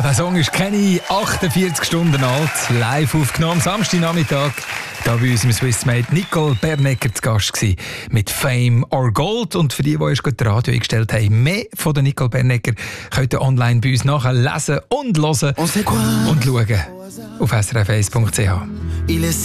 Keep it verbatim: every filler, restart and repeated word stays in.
Der Song ist keine achtundvierzig Stunden alt, live aufgenommen, Samstagnachmittag. Da bei uns im Swissmade Nicole Bernecker zu Gast gewesen, mit Fame or Gold. Und für die, die uns gerade das Radio eingestellt haben, mehr von der Nicole Bernecker könnt ihr online bei uns nachher lesen und hören und schauen auf s r f eins punkt c h.